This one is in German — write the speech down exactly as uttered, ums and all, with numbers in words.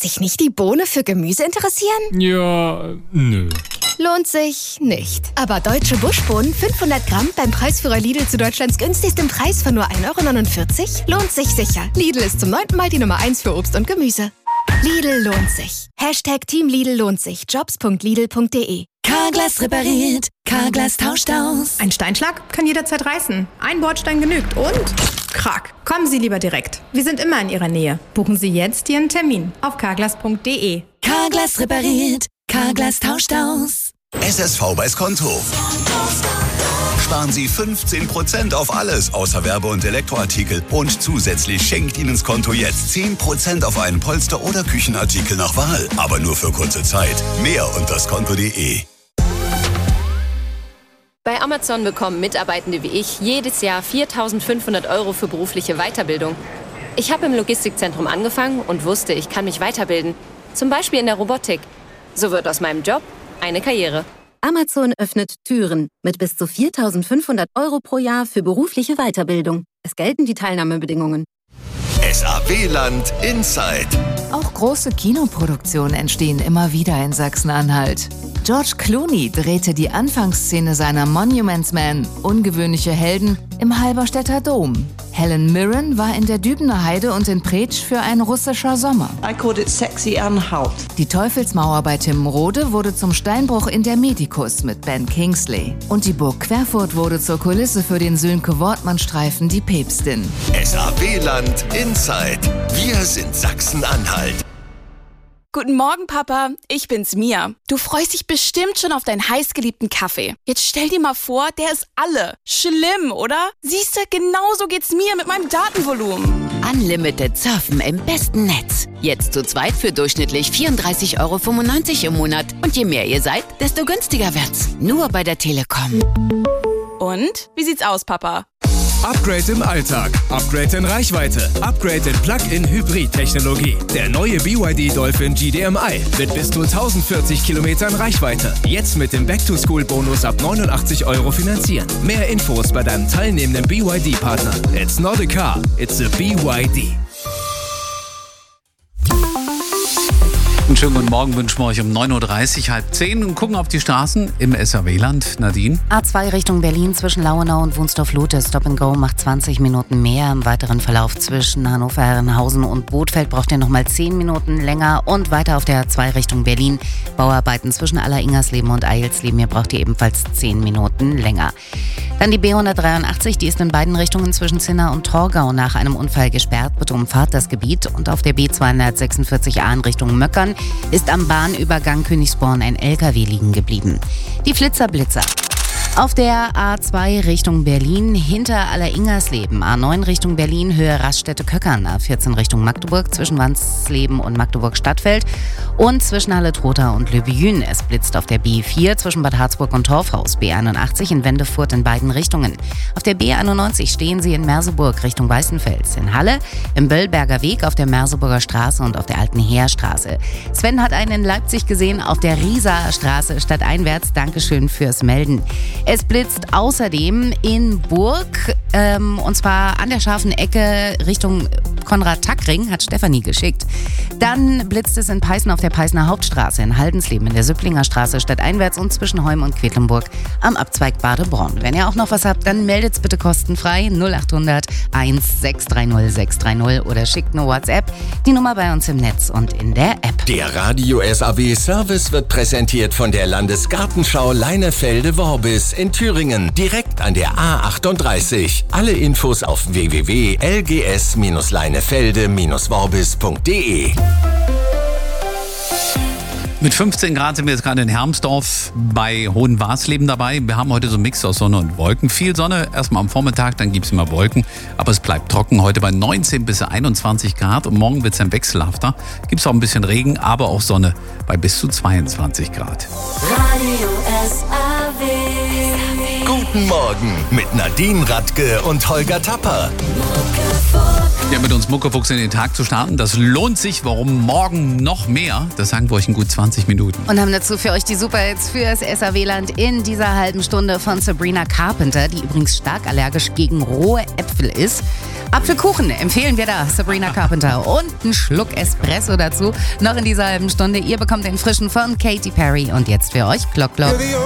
dich nicht die Bohne für Gemüse interessieren? Ja, nö. Lohnt sich nicht. Aber deutsche Buschbohnen fünfhundert Gramm beim Preisführer Lidl zu Deutschlands günstigstem Preis von nur ein Euro neunundvierzig lohnt sich sicher. Lidl ist zum neunten Mal die Nummer eins für Obst und Gemüse. Lidl lohnt sich. Hashtag Team Lidl lohnt sich. Jobs punkt lidl punkt de. Carglass repariert. Carglass tauscht aus. Ein Steinschlag kann jederzeit reißen. Ein Bordstein genügt und krack. Kommen Sie lieber direkt. Wir sind immer in Ihrer Nähe. Buchen Sie jetzt Ihren Termin auf carglass punkt de. Carglass repariert. Carglass tauscht aus. S S V bei Skonto. Sparen Sie fünfzehn Prozent auf alles außer Werbe- und Elektroartikel. Und zusätzlich schenkt Ihnen Skonto jetzt zehn Prozent auf einen Polster- oder Küchenartikel nach Wahl. Aber nur für kurze Zeit. Mehr unter skonto punkt de. Bei Amazon bekommen Mitarbeitende wie ich jedes Jahr viertausendfünfhundert Euro für berufliche Weiterbildung. Ich habe im Logistikzentrum angefangen und wusste, ich kann mich weiterbilden. Zum Beispiel in der Robotik. So wird aus meinem Job eine Karriere. Amazon öffnet Türen mit bis zu viertausendfünfhundert Euro pro Jahr für berufliche Weiterbildung. Es gelten die Teilnahmebedingungen. S A W-Land Inside. Auch große Kinoproduktionen entstehen immer wieder in Sachsen-Anhalt. George Clooney drehte die Anfangsszene seiner Monuments Men, ungewöhnliche Helden, im Halberstädter Dom. Helen Mirren war in der Dübener Heide und in Preetsch für ein russischer Sommer. I called it Sexy Anhalt. Die Teufelsmauer bei Timrode wurde zum Steinbruch in der Medikus mit Ben Kingsley. Und die Burg Querfurt wurde zur Kulisse für den Sönke-Wortmann-Streifen Die Päpstin. S A W-Land Inside. Wir sind Sachsen-Anhalt. Guten Morgen, Papa. Ich bin's, Mia. Du freust dich bestimmt schon auf deinen heißgeliebten Kaffee. Jetzt stell dir mal vor, der ist alle. Schlimm, oder? Siehst du, genauso geht's mir mit meinem Datenvolumen. Unlimited Surfen im besten Netz. Jetzt zu zweit für durchschnittlich vierunddreißig Euro fünfundneunzig im Monat. Und je mehr ihr seid, desto günstiger wird's. Nur bei der Telekom. Und? Wie sieht's aus, Papa? Upgrade im Alltag, Upgrade in Reichweite, Upgrade in Plug-in-Hybrid-Technologie. Der neue B Y D Dolphin G D M I mit bis zu tausendvierzig Kilometern Reichweite. Jetzt mit dem Back-to-School-Bonus ab neunundachtzig Euro finanzieren. Mehr Infos bei deinem teilnehmenden B Y D-Partner. It's not a car, it's a B Y D. Einen schönen guten Morgen wünschen wir euch um neun Uhr dreißig, halb zehn und gucken auf die Straßen im S A W-Land. Nadine? A zwei Richtung Berlin zwischen Lauenau und Wunstorf-Lute. Stop and Go macht zwanzig Minuten mehr. Im weiteren Verlauf zwischen Hannover-Herrenhausen und Bothfeld braucht ihr nochmal zehn Minuten länger. Und weiter auf der A zwei Richtung Berlin. Bauarbeiten zwischen Aller-Ingersleben und Eilsleben. Hier braucht ihr ebenfalls zehn Minuten länger. Dann die B hundertdreiundachtzig, die ist in beiden Richtungen zwischen Zinna und Torgau nach einem Unfall gesperrt. Bitte umfahrt das Gebiet. Und auf der B zweihundertsechsundvierzig A in Richtung Möckern ist am Bahnübergang Königsborn ein L K W liegen geblieben. Die Flitzer-Blitzer. Auf der A zwei Richtung Berlin hinter Aller-Ingersleben, A neun Richtung Berlin Höhe Raststätte-Köckern, A vierzehn Richtung Magdeburg zwischen Wansleben und Magdeburg-Stadtfeld und zwischen Halle-Trotha und Löbejün. Es blitzt auf der B vier zwischen Bad Harzburg und Torfhaus, B einundachtzig in Wendefurt in beiden Richtungen. Auf der B einundneunzig stehen sie in Merseburg Richtung Weißenfels, in Halle, im Böllberger Weg auf der Merseburger Straße und auf der Alten Heerstraße. Sven hat einen in Leipzig gesehen auf der Rieser Straße stadteinwärts. Dankeschön fürs Melden. Es blitzt außerdem in Burg, ähm, und zwar an der scharfen Ecke Richtung Konrad-Tackring, hat Stefanie geschickt. Dann blitzt es in Peißen auf der Peißener Hauptstraße, in Haldensleben in der Süpplinger Straße stadteinwärts und zwischen Heum und Quedlinburg am Abzweig Badebronn. Wenn ihr auch noch was habt, dann meldet's bitte kostenfrei null achthundert eins sechs drei null sechs drei null oder schickt eine WhatsApp. Die Nummer bei uns im Netz und in der App. Der Radio S A W Service wird präsentiert von der Landesgartenschau Leinefelde-Worbis in Thüringen, direkt an der A achtunddreißig. Alle Infos auf w w w punkt l g s leinefelde worbis punkt de. Mit fünfzehn Grad sind wir jetzt gerade in Hermsdorf bei Hohenwarsleben dabei. Wir haben heute so einen Mix aus Sonne und Wolken. Viel Sonne, erstmal am Vormittag, dann gibt es immer Wolken. Aber es bleibt trocken. Heute bei neunzehn bis einundzwanzig Grad und morgen wird es dann wechselhafter. Gibt es auch ein bisschen Regen, aber auch Sonne bei bis zu zweiundzwanzig Grad. Radio S A W. Guten Morgen mit Nadine Radke und Holger Tapper. Ja, mit uns Muckefuchs in den Tag zu starten, das lohnt sich. Warum morgen noch mehr? Das sagen wir euch in gut zwanzig Minuten. Und haben dazu für euch die Superhits fürs S A W-Land in dieser halben Stunde von Sabrina Carpenter, die übrigens stark allergisch gegen rohe Äpfel ist. Apfelkuchen empfehlen wir da, Sabrina Carpenter. Und einen Schluck Espresso dazu. Noch in dieser halben Stunde. Ihr bekommt den frischen von Katy Perry. Und jetzt für euch Glock Glock.